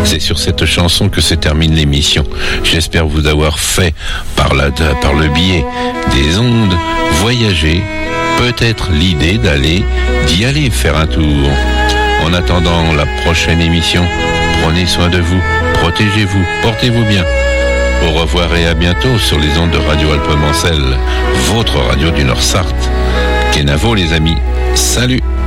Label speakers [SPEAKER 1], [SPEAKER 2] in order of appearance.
[SPEAKER 1] C'est sur cette chanson que se termine l'émission. J'espère vous avoir fait, par le biais des ondes, voyager, peut-être l'idée d'y aller faire un tour. En attendant la prochaine émission, prenez soin de vous, protégez-vous, portez-vous bien. Au revoir et à bientôt sur les ondes de Radio Alpemancel, votre radio du Nord-Sarthe. Kenavo les amis, salut!